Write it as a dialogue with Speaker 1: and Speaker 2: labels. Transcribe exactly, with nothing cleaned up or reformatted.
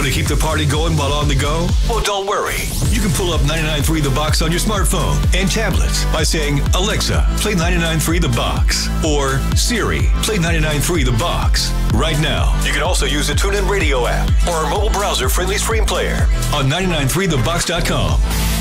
Speaker 1: Want to keep the party going while on the go? Well, don't worry. You can pull up ninety-nine point three The Box on your smartphone and tablets by saying, Alexa, play ninety-nine point three The Box. Or, Siri, play ninety-nine point three The Box. Right now. You can also use the TuneIn Radio app or our mobile browser-friendly stream player on ninety-nine point three the box dot com.